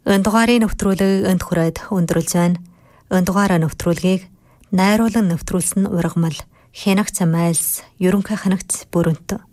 Дугаарын нэвтрүүлэг энд хүрээд өндөрлж байна. Дугаараа нэвтрүүлгийг найруулан нэвтрүүлсэн ургамал Хянагт Майлс ерөнхий ханагт бүрэнт